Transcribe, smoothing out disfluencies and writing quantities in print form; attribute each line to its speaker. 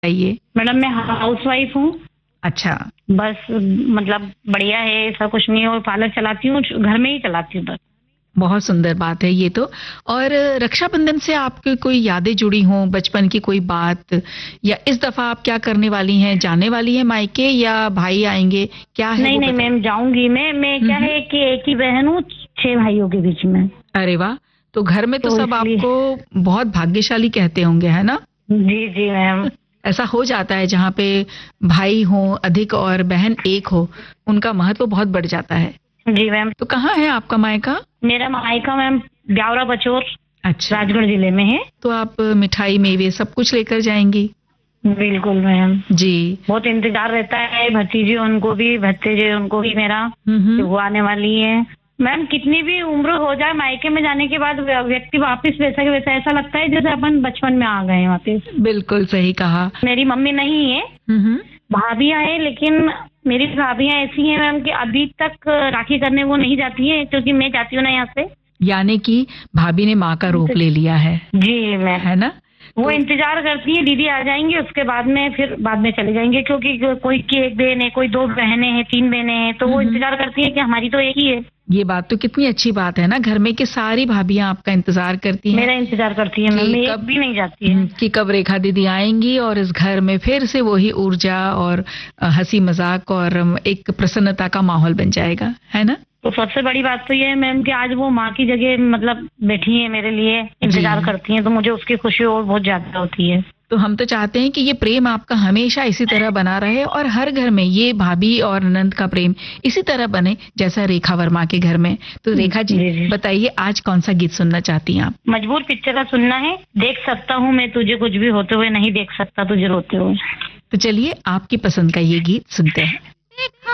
Speaker 1: बताइए।
Speaker 2: मैडम मैं house wife हूँ।
Speaker 1: अच्छा।
Speaker 2: बस मतलब बढ़िया है, ऐसा कुछ नहीं है। और पार्लर चलाती हूँ, घर में ही चलाती हूँ बस।
Speaker 1: बहुत सुंदर बात है ये तो। और रक्षाबंधन से आपकी कोई यादें जुड़ी हों, बचपन की कोई बात, या इस दफा आप क्या करने वाली हैं, जाने वाली हैं मायके या भाई आएंगे, क्या है
Speaker 2: नहीं
Speaker 1: वो
Speaker 2: नहीं
Speaker 1: बताइए।
Speaker 2: मैम, जाऊंगी मैं क्या है कि एक ही बहन हूँ 6 भाइयों के बीच में।
Speaker 1: अरे वाह। तो घर में तो
Speaker 2: तो
Speaker 1: सब
Speaker 2: इसलिए।
Speaker 1: आपको बहुत भाग्यशाली कहते होंगे, है ना।
Speaker 2: जी जी मैम।
Speaker 1: ऐसा हो जाता है जहाँ पे भाई हो अधिक और बहन एक हो, उनका महत्व बहुत बढ़ जाता है।
Speaker 2: जी मैम।
Speaker 1: तो कहाँ है आपका मायका।
Speaker 2: मेरा मायका मैम ब्यावरा बचोर,
Speaker 1: अच्छा।
Speaker 2: राजगढ़ जिले में है।
Speaker 1: तो आप मिठाई मेवे सब कुछ लेकर जाएंगी।
Speaker 2: बिल्कुल मैम।
Speaker 1: जी।
Speaker 2: बहुत इंतजार रहता है, भतीजी उनको भी, भतीजे उनको भी मेरा, कि
Speaker 1: हम्म।
Speaker 2: वो आने वाली है। मैम कितनी भी उम्र हो जाए, मायके में जाने के बाद व्यक्ति वापस वैसा के वैसा, ऐसा लगता है जैसे अपन बचपन में आ गए हैं वापस।
Speaker 1: बिल्कुल सही कहा।
Speaker 2: मेरी मम्मी नहीं है,
Speaker 1: हम्म।
Speaker 2: भाभियां हैं, लेकिन मेरी भाभियां ऐसी हैं मैम कि अभी तक राखी करने वो नहीं जाती है, क्योंकि मैं जाती हूँ ना यहाँ से।
Speaker 1: यानी कि भाभी ने माँ का रूप ले लिया
Speaker 2: जी मैम।
Speaker 1: है ना।
Speaker 2: वो
Speaker 1: तो
Speaker 2: इंतजार करती है दीदी आ जाएंगे, उसके बाद में फिर बाद में चले जाएंगे, क्योंकि कोई की एक बहन है, कोई 2 बहनें हैं, 3 बहनें हैं, तो वो इंतजार करती है कि हमारी तो एक ही है।
Speaker 1: ये बात तो कितनी अच्छी बात है ना, घर में कि सारी भाभियां आपका इंतजार करती हैं
Speaker 2: मेरा इंतजार करती है मैम,
Speaker 1: कि
Speaker 2: एक
Speaker 1: कब
Speaker 2: भी नहीं जाती है।
Speaker 1: कि कब रेखा दीदी आएंगी और इस घर में फिर से वही ऊर्जा और हंसी मजाक और एक प्रसन्नता का माहौल बन जाएगा, है ना।
Speaker 2: तो सबसे बड़ी बात तो ये है मैम कि आज वो माँ की जगह मतलब बैठी है मेरे लिए, इंतजार करती हैं, तो मुझे उसकी खुशी और बहुत ज्यादा होती है।
Speaker 1: तो हम तो चाहते हैं कि ये प्रेम आपका हमेशा इसी तरह बना रहे और हर घर में ये भाभी और ननद का प्रेम इसी तरह बने जैसा रेखा वर्मा के घर में। तो रेखा जी बताइए, आज कौन सा गीत सुनना चाहती हैं आप।
Speaker 2: मजबूर पिक्चर का सुनना है। देख सकता हूँ मैं तुझे कुछ भी होते हुए, नहीं देख सकता तुझे रोते हुए।
Speaker 1: तो चलिए आपकी पसंद का ये गीत सुनते हैं।